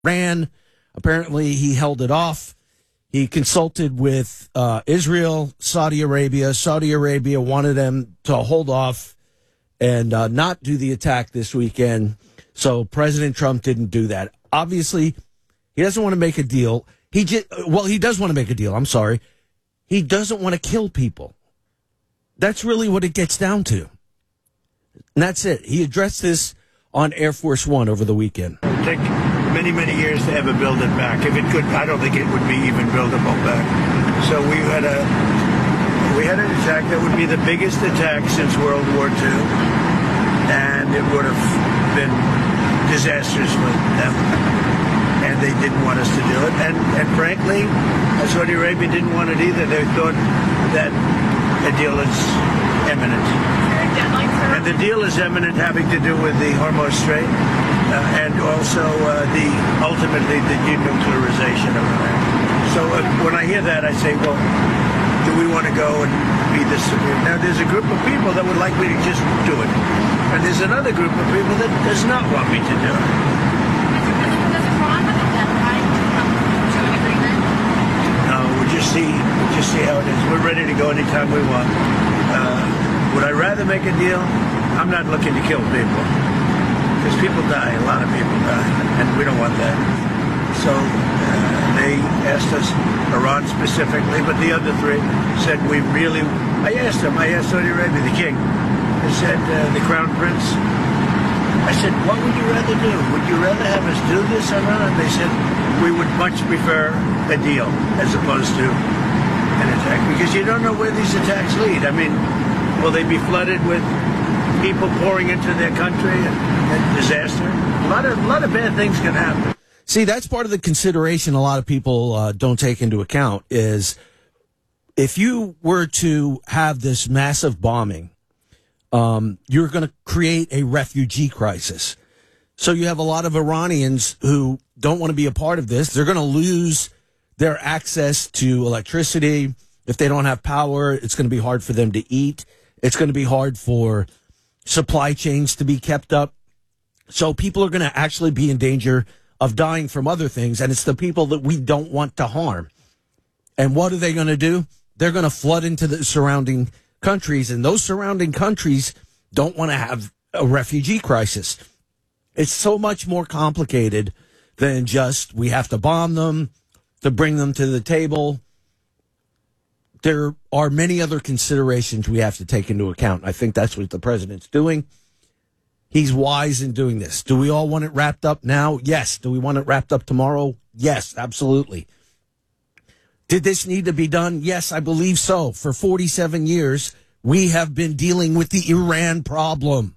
Iran. Apparently, he held it off. He consulted with Israel, Saudi Arabia. Saudi Arabia wanted them to hold off and not do the attack this weekend. So President Trump didn't do that. Obviously, he doesn't want to make a deal. He does want to make a deal. I'm sorry. He doesn't want to kill people. That's really what it gets down to. And that's it. He addressed this on Air Force One over the weekend. It would take many, many years to ever build it back. If it could, I don't think it would be even buildable back. So we had an attack that would be the biggest attack since World War II, and it would have been disastrous for them. And they didn't want us to do it. And frankly, Saudi Arabia didn't want it either. They thought that a deal is imminent. And the deal is imminent, having to do with the Hormuz Strait and also ultimately the denuclearization of Iran. So when I hear that, I say, well, do we want to go and be this severe? Now, there's a group of people that would like me to just do it. And there's another group of people that does not want me to do it. No, we'll just see how it is. We're ready to go anytime we want. Would I rather make a deal? I'm not looking to kill people. Because people die, a lot of people die, and we don't want that. So they asked us, Iran specifically, but the other three said I asked Saudi Arabia, the king, I said, the crown prince, I said, what would you rather do? Would you rather have us do this or not? And they said, we would much prefer a deal as opposed to an attack, because you don't know where these attacks lead. I mean, will they be flooded with people pouring into their country and disaster? A lot of bad things can happen. See, that's part of the consideration a lot of people don't take into account is if you were to have this massive bombing, you're going to create a refugee crisis. So you have a lot of Iranians who don't want to be a part of this. They're going to lose their access to electricity. If they don't have power, it's going to be hard for them to eat. It's going to be hard for supply chains to be kept up. So people are going to actually be in danger of dying from other things, and it's the people that we don't want to harm. And what are they going to do? They're going to flood into the surrounding countries, and those surrounding countries don't want to have a refugee crisis. It's so much more complicated than just we have to bomb them to bring them to the table. There are many other considerations we have to take into account. I think that's what the president's doing. He's wise in doing this. Do we all want it wrapped up now? Yes. Do we want it wrapped up tomorrow? Yes, absolutely. Did this need to be done? Yes, I believe so. For 47 years, we have been dealing with the Iran problem.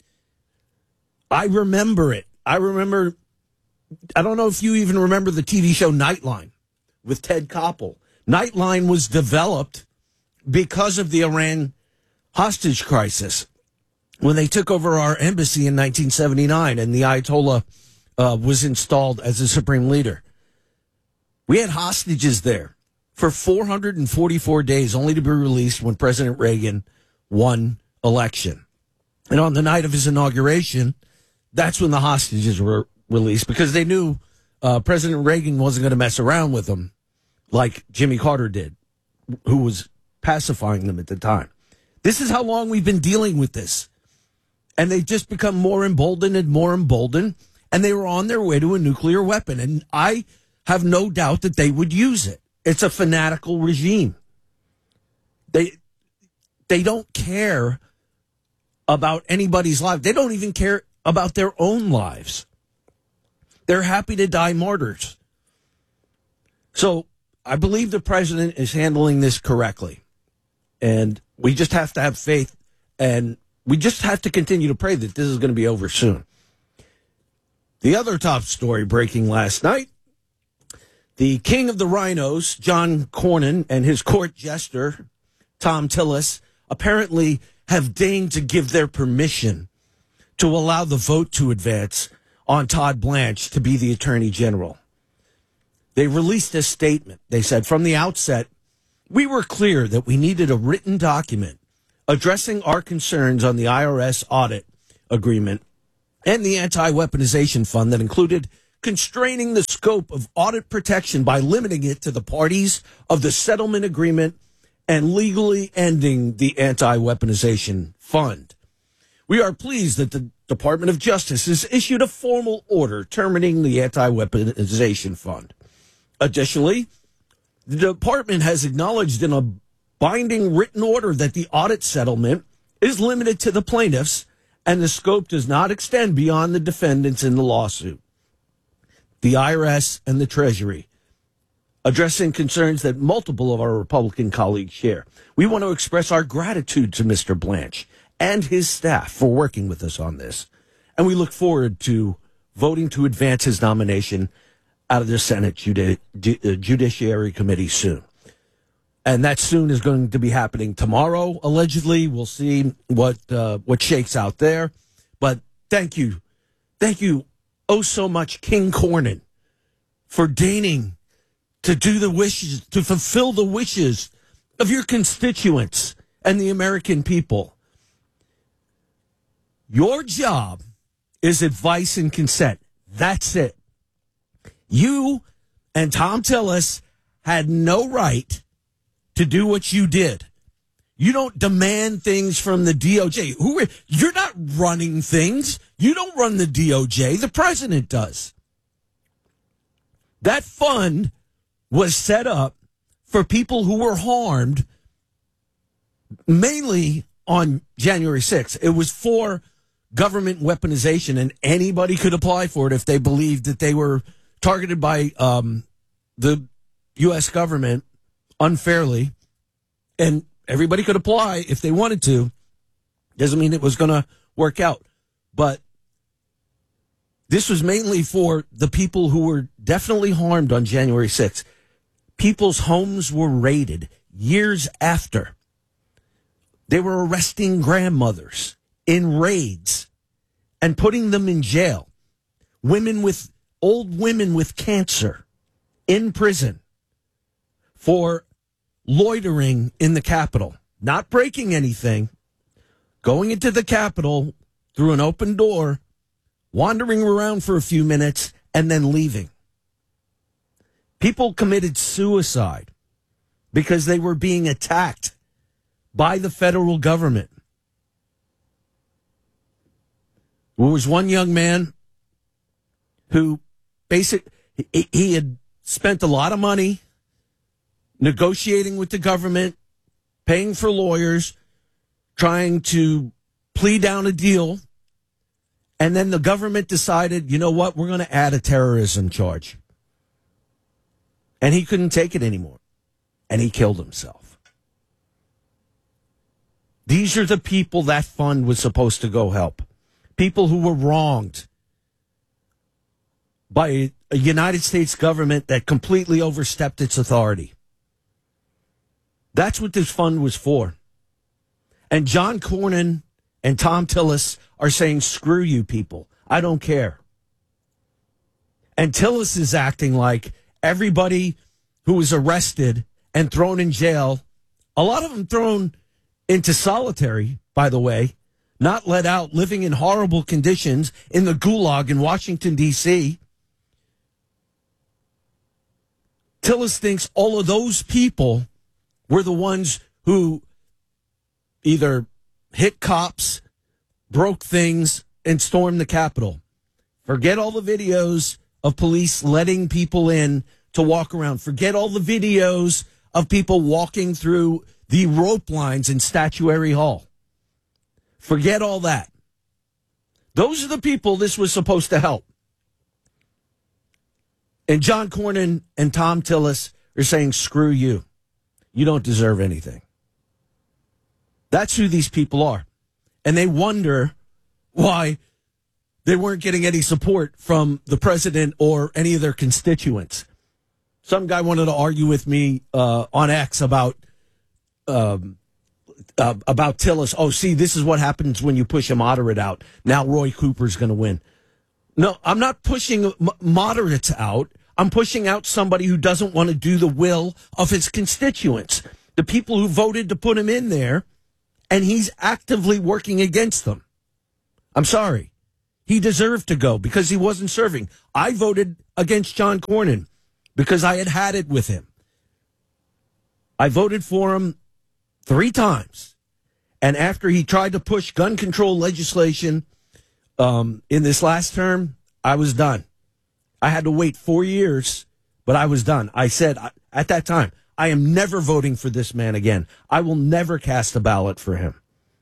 I remember it. I don't know if you even remember the TV show Nightline with Ted Koppel. Nightline was developed because of the Iran hostage crisis when they took over our embassy in 1979 and the Ayatollah was installed as the supreme leader. We had hostages there for 444 days, only to be released when President Reagan won election. And on the night of his inauguration, that's when the hostages were released because they knew President Reagan wasn't going to mess around with them like Jimmy Carter did, who was pacifying them at the time. This is how long we've been dealing with this. And they've just become more emboldened, and they were on their way to a nuclear weapon. And I have no doubt that they would use it. It's a fanatical regime. They don't care about anybody's life. They don't even care about their own lives. They're happy to die martyrs. So I believe the president is handling this correctly. And we just have to have faith, and we just have to continue to pray that this is going to be over soon. The other top story breaking last night, the king of the rhinos, John Cornyn, and his court jester, Tom Tillis, apparently have deigned to give their permission to allow the vote to advance on Todd Blanche to be the attorney general. They released a statement. They said, from the outset, we were clear that we needed a written document addressing our concerns on the IRS audit agreement and the anti-weaponization fund that included constraining the scope of audit protection by limiting it to the parties of the settlement agreement and legally ending the anti-weaponization fund. We are pleased that the Department of Justice has issued a formal order terminating the anti-weaponization fund. Additionally, the department has acknowledged in a binding written order that the audit settlement is limited to the plaintiffs and the scope does not extend beyond the defendants in the lawsuit. The IRS and the Treasury, addressing concerns that multiple of our Republican colleagues share. We want to express our gratitude to Mr. Blanche and his staff for working with us on this. And we look forward to voting to advance his nomination out of the Senate Judiciary Committee soon. And that soon is going to be happening tomorrow, allegedly. We'll see what shakes out there. But thank you oh so much, King Cornyn, for deigning to do the wishes, to fulfill the wishes of your constituents and the American people. Your job is advice and consent. That's it. You and Tom Tillis had no right to do what you did. You don't demand things from the DOJ. You're not running things. You don't run the DOJ. The president does. That fund was set up for people who were harmed mainly on January 6th. It was for government weaponization, and anybody could apply for it if they believed that they were targeted by the U.S. government unfairly. And everybody could apply if they wanted to. Doesn't mean it was going to work out. But this was mainly for the people who were definitely harmed on January 6th. People's homes were raided years after. They were arresting grandmothers in raids and putting them in jail. Old women with cancer in prison for loitering in the Capitol, not breaking anything, going into the Capitol through an open door, wandering around for a few minutes, and then leaving. People committed suicide because they were being attacked by the federal government. There was one young man who he had spent a lot of money negotiating with the government, paying for lawyers, trying to plead down a deal. And then the government decided, you know what, we're going to add a terrorism charge. And he couldn't take it anymore. And he killed himself. These are the people that fund was supposed to go help. People who were wronged by a United States government that completely overstepped its authority. That's what this fund was for. And John Cornyn and Tom Tillis are saying, screw you people. I don't care. And Tillis is acting like everybody who was arrested and thrown in jail, a lot of them thrown into solitary, by the way, not let out, living in horrible conditions in the gulag in Washington, D.C. Tillis thinks all of those people were the ones who either hit cops, broke things, and stormed the Capitol. Forget all the videos of police letting people in to walk around. Forget all the videos of people walking through the rope lines in Statuary Hall. Forget all that. Those are the people this was supposed to help. And John Cornyn and Tom Tillis are saying, screw you. You don't deserve anything. That's who these people are. And they wonder why they weren't getting any support from the president or any of their constituents. Some guy wanted to argue with me on X about Tillis. Oh, see, this is what happens when you push a moderate out. Now Roy Cooper's going to win. No, I'm not pushing moderates out. I'm pushing out somebody who doesn't want to do the will of his constituents, the people who voted to put him in there, and he's actively working against them. I'm sorry. He deserved to go because he wasn't serving. I voted against John Cornyn because I had it with him. I voted for him 3 times. And after he tried to push gun control legislation in this last term, I was done. I had to wait 4 years, but I was done. I said at that time, I am never voting for this man again. I will never cast a ballot for him.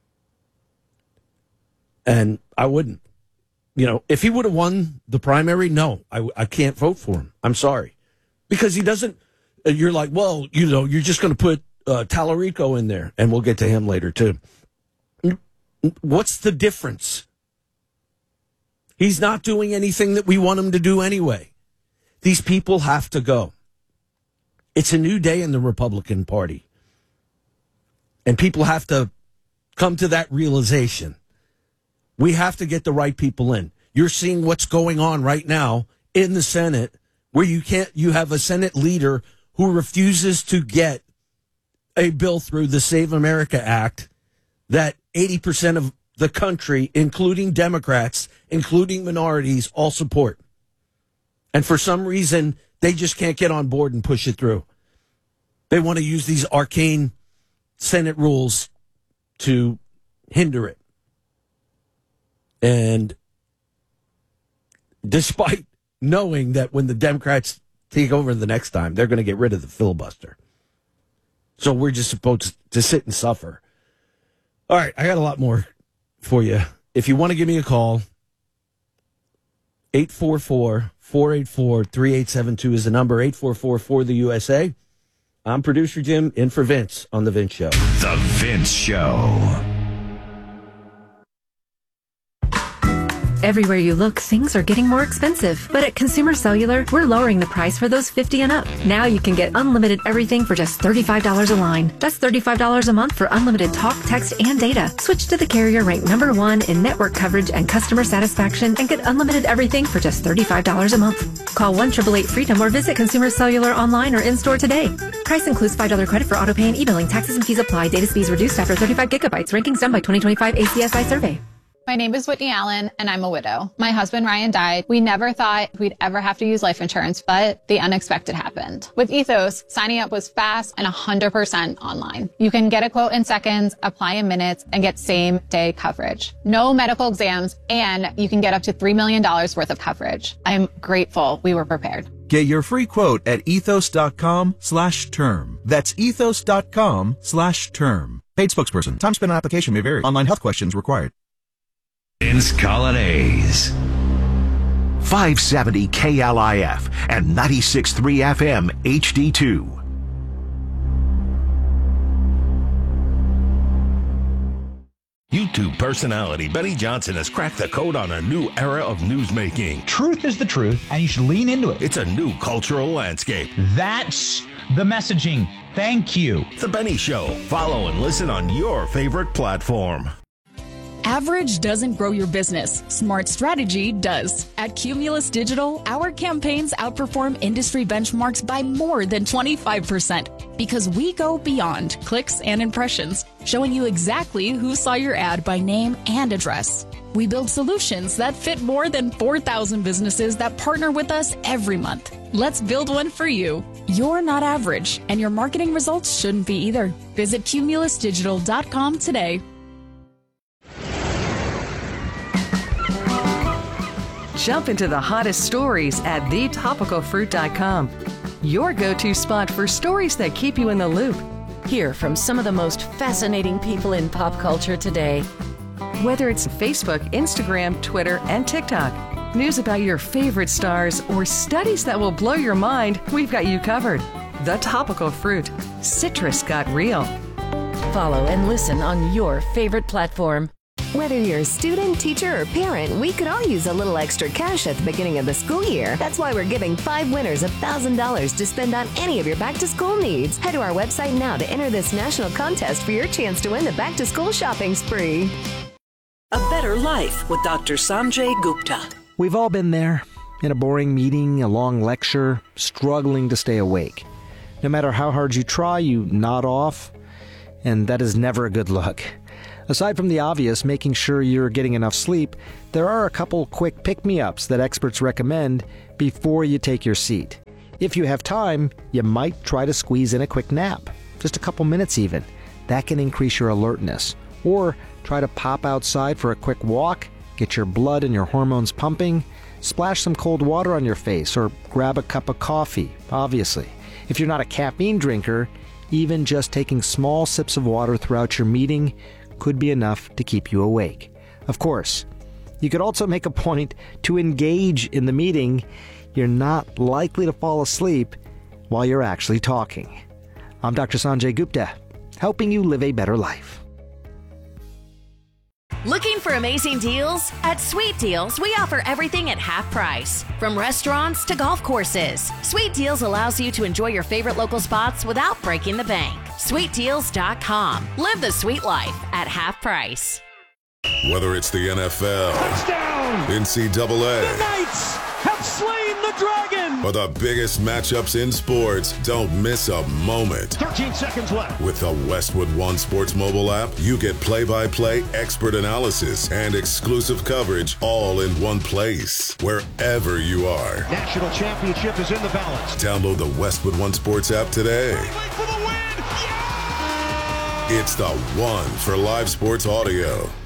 And I wouldn't. You know, if he would have won the primary, no, I can't vote for him. I'm sorry. Because he doesn't, you're like, well, you know, you're just going to put Tallarico in there, and we'll get to him later, too. What's the difference? He's not doing anything that we want him to do anyway. These people have to go. It's a new day in the Republican Party. And people have to come to that realization. We have to get the right people in. You're seeing what's going on right now in the Senate, where you have a Senate leader who refuses to get a bill through the Save America Act that 80% of the country, including Democrats, including minorities, all support. And for some reason, they just can't get on board and push it through. They want to use these arcane Senate rules to hinder it. And despite knowing that when the Democrats take over the next time, they're going to get rid of the filibuster. So we're just supposed to sit and suffer. All right, I got a lot more for you. If you want to give me a call, 844-484-3872 is the number, 844-4-the-USA. I'm producer Jim, in for Vince on The Vince Show. The Vince Show. Everywhere you look, things are getting more expensive. But at Consumer Cellular, we're lowering the price for those 50 and up. Now you can get unlimited everything for just $35 a line. That's $35 a month for unlimited talk, text, and data. Switch to the carrier ranked #1 in network coverage and customer satisfaction and get unlimited everything for just $35 a month. Call 1-888-FREEDOM or visit Consumer Cellular online or in-store today. Price includes $5 credit for auto pay and e-billing. Taxes and fees apply. Data speeds reduced after 35 gigabytes. Rankings done by 2025 ACSI survey. My name is Whitney Allen, and I'm a widow. My husband, Ryan, died. We never thought we'd ever have to use life insurance, but the unexpected happened. With Ethos, signing up was fast and 100% online. You can get a quote in seconds, apply in minutes, and get same-day coverage. No medical exams, and you can get up to $3 million worth of coverage. I'm grateful we were prepared. Get your free quote at ethos.com/term. That's ethos.com/term. Paid spokesperson. Time spent on application may vary. Online health questions required. Vince Colonnese. 570 KLIF and 96.3 FM HD2. YouTube personality Benny Johnson has cracked the code on a new era of newsmaking. Truth is the truth, and you should lean into it. It's a new cultural landscape. That's the messaging. Thank you. The Benny Show. Follow and listen on your favorite platform. Average doesn't grow your business. Smart strategy does. At Cumulus Digital, our campaigns outperform industry benchmarks by more than 25% because we go beyond clicks and impressions, showing you exactly who saw your ad by name and address. We build solutions that fit more than 4,000 businesses that partner with us every month. Let's build one for you. You're not average, and your marketing results shouldn't be either. Visit cumulusdigital.com today. Jump into the hottest stories at thetopicalfruit.com. Your go-to spot for stories that keep you in the loop. Hear from some of the most fascinating people in pop culture today. Whether it's Facebook, Instagram, Twitter, and TikTok, news about your favorite stars, or studies that will blow your mind, we've got you covered. The Topical Fruit. Citrus got real. Follow and listen on your favorite platform. Whether you're a student, teacher, or parent, we could all use a little extra cash at the beginning of the school year. That's why we're giving 5 winners $1,000 to spend on any of your back-to-school needs. Head to our website now to enter this national contest for your chance to win the back-to-school shopping spree. A Better Life with Dr. Sanjay Gupta. We've all been there. In a boring meeting, a long lecture, struggling to stay awake. No matter how hard you try, you nod off, and that is never a good look. Aside from the obvious, making sure you're getting enough sleep, there are a couple quick pick-me-ups that experts recommend before you take your seat. If you have time, you might try to squeeze in a quick nap, just a couple minutes even. That can increase your alertness. Or try to pop outside for a quick walk, get your blood and your hormones pumping, splash some cold water on your face, or grab a cup of coffee, obviously. If you're not a caffeine drinker, even just taking small sips of water throughout your meeting could be enough to keep you awake. Of course, you could also make a point to engage in the meeting. You're not likely to fall asleep while you're actually talking. I'm Dr. Sanjay Gupta, helping you live a better life. Looking for amazing deals? At Sweet Deals, we offer everything at half price. From restaurants to golf courses, Sweet Deals allows you to enjoy your favorite local spots without breaking the bank. SweetDeals.com. Live the sweet life at half price. Whether it's the NFL, touchdown, NCAA, the Knights have slain the dragon, or the biggest matchups in sports, don't miss a moment. 13 seconds left. With the Westwood One Sports mobile app, you get play-by-play expert analysis and exclusive coverage all in one place, wherever you are. National championship is in the balance. Download the Westwood One Sports app today. For the win. Yeah! It's the one for live sports audio.